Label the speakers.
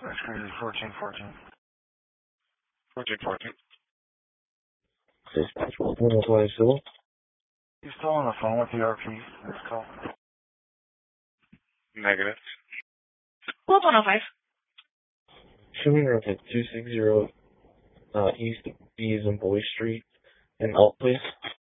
Speaker 1: That's crazy. 1414.
Speaker 2: 1414.
Speaker 3: Dispatch 122.
Speaker 1: You still on the phone with the RP? This call.
Speaker 2: Negative.
Speaker 4: 105.
Speaker 3: Showing up at 260 East Bees and Boy Street in Alt, please.